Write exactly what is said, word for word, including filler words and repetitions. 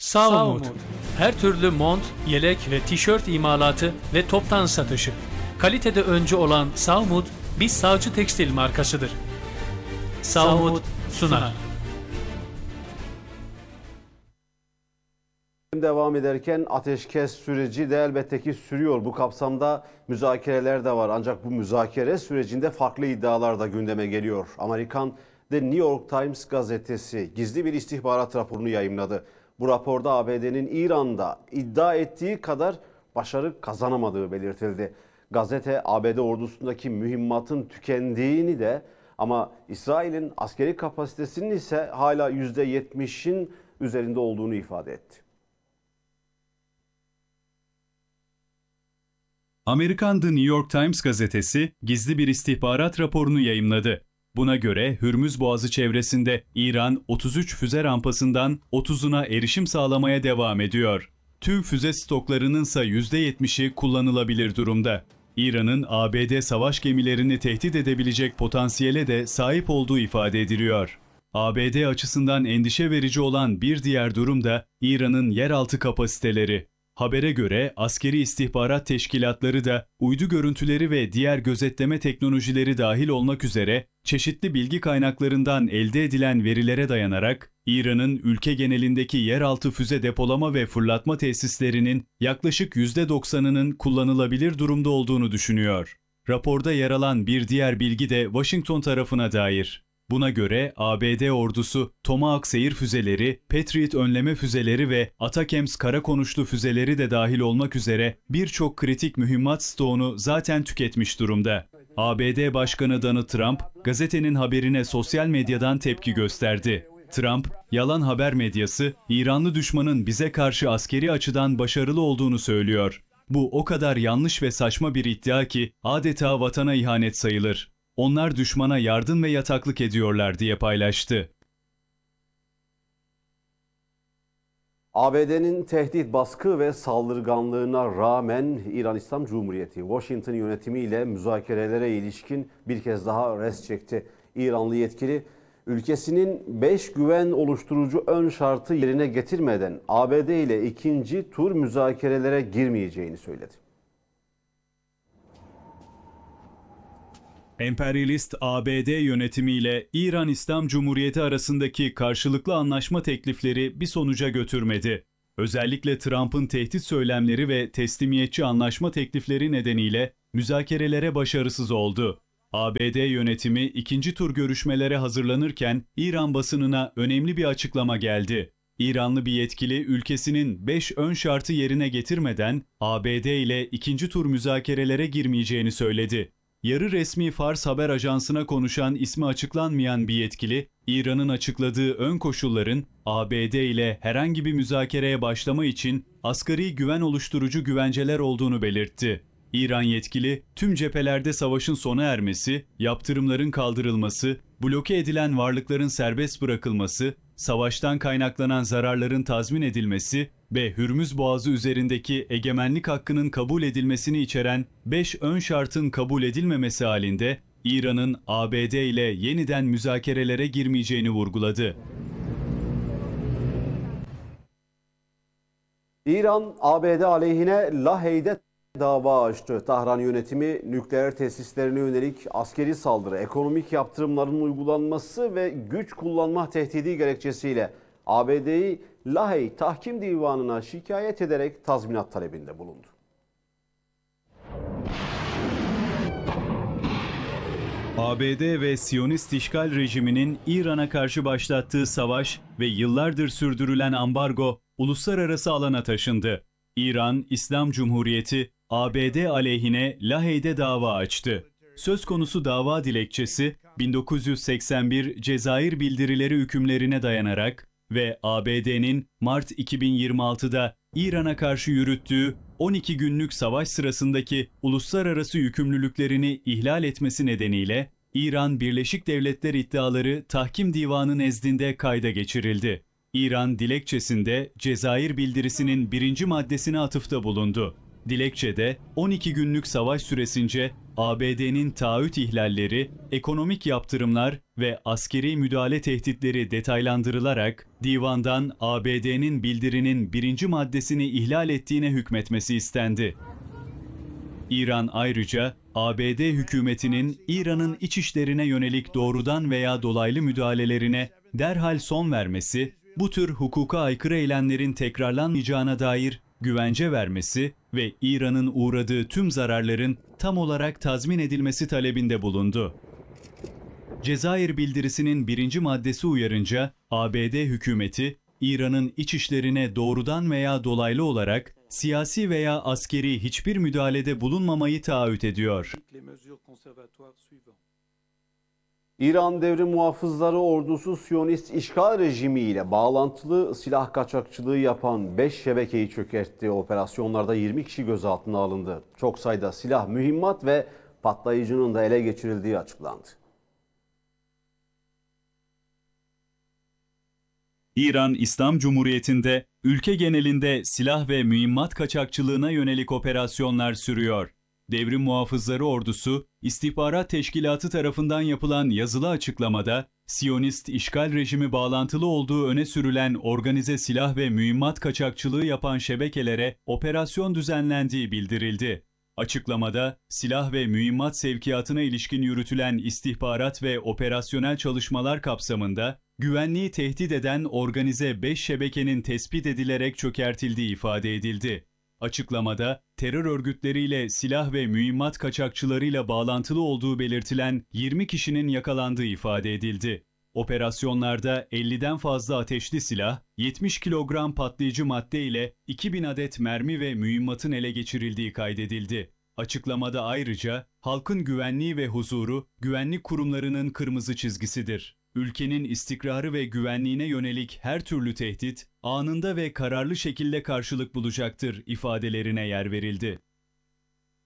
Savmut. Her türlü mont, yelek ve tişört imalatı ve toptan satışı. Kalitede öncü olan Savmut, bir sağcı tekstil markasıdır. Savmut sunar. Devam ederken ateşkes süreci de elbette ki sürüyor. Bu kapsamda müzakereler de var. Ancak bu müzakere sürecinde farklı iddialar da gündeme geliyor. Amerikan The New York Times gazetesi gizli bir istihbarat raporunu yayımladı. Bu raporda A B D'nin İran'da iddia ettiği kadar başarı kazanamadığı belirtildi. Gazete A B D ordusundaki mühimmatın tükendiğini de ama İsrail'in askeri kapasitesinin ise hala yüzde yetmişin üzerinde olduğunu ifade etti. Amerikan The New York Times gazetesi gizli bir istihbarat raporunu yayımladı. Buna göre Hürmüz Boğazı çevresinde İran otuz üç füze rampasından otuzuna erişim sağlamaya devam ediyor. Tüm füze stoklarının ise yüzde yetmişi kullanılabilir durumda. İran'ın A B D savaş gemilerini tehdit edebilecek potansiyele de sahip olduğu ifade ediliyor. A B D açısından endişe verici olan bir diğer durum da İran'ın yeraltı kapasiteleri. Habere göre askeri istihbarat teşkilatları da uydu görüntüleri ve diğer gözetleme teknolojileri dahil olmak üzere çeşitli bilgi kaynaklarından elde edilen verilere dayanarak İran'ın ülke genelindeki yeraltı füze depolama ve fırlatma tesislerinin yaklaşık yüzde doksanının kullanılabilir durumda olduğunu düşünüyor. Raporda yer alan bir diğer bilgi de Washington tarafına dair. Buna göre A B D ordusu Tomahawk seyir füzeleri, Patriot önleme füzeleri ve Atakems kara konuşlu füzeleri de dahil olmak üzere birçok kritik mühimmat stoğunu zaten tüketmiş durumda. A B D Başkanı Donald Trump, gazetenin haberine sosyal medyadan tepki gösterdi. Trump, yalan haber medyası, İranlı düşmanın bize karşı askeri açıdan başarılı olduğunu söylüyor. Bu o kadar yanlış ve saçma bir iddia ki adeta vatana ihanet sayılır. Onlar düşmana yardım ve yataklık ediyorlar diye paylaştı. A B D'nin tehdit, baskı ve saldırganlığına rağmen İran İslam Cumhuriyeti, Washington yönetimiyle müzakerelere ilişkin bir kez daha res çekti. İranlı yetkili, ülkesinin beş güven oluşturucu ön şartı yerine getirmeden A B D ile ikinci tur müzakerelere girmeyeceğini söyledi. Emperyalist A B D yönetimiyle İran İslam Cumhuriyeti arasındaki karşılıklı anlaşma teklifleri bir sonuca götürmedi. Özellikle Trump'ın tehdit söylemleri ve teslimiyetçi anlaşma teklifleri nedeniyle müzakerelere başarısız oldu. A B D yönetimi ikinci tur görüşmelere hazırlanırken İran basınına önemli bir açıklama geldi. İranlı bir yetkili ülkesinin beş ön şartı yerine getirmeden A B D ile ikinci tur müzakerelere girmeyeceğini söyledi. Yarı resmi Fars haber ajansına konuşan ismi açıklanmayan bir yetkili, İran'ın açıkladığı ön koşulların A B D ile herhangi bir müzakereye başlama için asgari güven oluşturucu güvenceler olduğunu belirtti. İran yetkili, tüm cephelerde savaşın sona ermesi, yaptırımların kaldırılması, bloke edilen varlıkların serbest bırakılması, savaştan kaynaklanan zararların tazmin edilmesi ve Hürmüz Boğazı üzerindeki egemenlik hakkının kabul edilmesini içeren beş ön şartın kabul edilmemesi halinde İran'ın A B D ile yeniden müzakerelere girmeyeceğini vurguladı. İran, A B D aleyhine Lahey'de dava açtı. Tahran yönetimi nükleer tesislerine yönelik askeri saldırı, ekonomik yaptırımların uygulanması ve güç kullanma tehdidi gerekçesiyle A B D'yi Lahey Tahkim Divanı'na şikayet ederek tazminat talebinde bulundu. A B D ve Siyonist işgal rejiminin İran'a karşı başlattığı savaş ve yıllardır sürdürülen ambargo uluslararası alana taşındı. İran İslam Cumhuriyeti A B D aleyhine Lahey'de dava açtı. Söz konusu dava dilekçesi bin dokuz yüz seksen bir Cezayir bildirileri hükümlerine dayanarak ve A B D'nin Mart iki bin yirmi altıda İran'a karşı yürüttüğü on iki günlük savaş sırasındaki uluslararası yükümlülüklerini ihlal etmesi nedeniyle İran Birleşik Devletler iddiaları Tahkim Divanı nezdinde kayda geçirildi. İran dilekçesinde Cezayir bildirisinin birinci maddesine atıfta bulundu. Dilekçede on iki günlük savaş süresince A B D'nin taahhüt ihlalleri, ekonomik yaptırımlar ve askeri müdahale tehditleri detaylandırılarak divandan A B D'nin bildirinin birinci maddesini ihlal ettiğine hükmetmesi istendi. İran ayrıca A B D hükümetinin İran'ın iç işlerine yönelik doğrudan veya dolaylı müdahalelerine derhal son vermesi, bu tür hukuka aykırı eylemlerin tekrarlanmayacağına dair güvence vermesi ve İran'ın uğradığı tüm zararların tam olarak tazmin edilmesi talebinde bulundu. Cezayir bildirisinin birinci maddesi uyarınca A B D hükümeti, İran'ın iç işlerine doğrudan veya dolaylı olarak siyasi veya askeri hiçbir müdahalede bulunmamayı taahhüt ediyor. İran Devrim Muhafızları Ordusu Siyonist işgal rejimiyle bağlantılı silah kaçakçılığı yapan beş şebekeyi çökertti. Operasyonlarda yirmi kişi gözaltına alındı. Çok sayıda silah, mühimmat ve patlayıcının da ele geçirildiği açıklandı. İran İslam Cumhuriyeti'nde ülke genelinde silah ve mühimmat kaçakçılığına yönelik operasyonlar sürüyor. Devrim Muhafızları Ordusu, İstihbarat Teşkilatı tarafından yapılan yazılı açıklamada, Siyonist işgal rejimi bağlantılı olduğu öne sürülen organize silah ve mühimmat kaçakçılığı yapan şebekelere operasyon düzenlendiği bildirildi. Açıklamada, silah ve mühimmat sevkiyatına ilişkin yürütülen istihbarat ve operasyonel çalışmalar kapsamında, güvenliği tehdit eden organize beş şebekenin tespit edilerek çökertildiği ifade edildi. Açıklamada, terör örgütleriyle silah ve mühimmat kaçakçılarıyla bağlantılı olduğu belirtilen yirmi kişinin yakalandığı ifade edildi. Operasyonlarda elliden fazla ateşli silah, yetmiş kilogram patlayıcı madde ile iki bin adet mermi ve mühimmatın ele geçirildiği kaydedildi. Açıklamada ayrıca, halkın güvenliği ve huzuru, güvenlik kurumlarının kırmızı çizgisidir. Ülkenin istikrarı ve güvenliğine yönelik her türlü tehdit, anında ve kararlı şekilde karşılık bulacaktır ifadelerine yer verildi.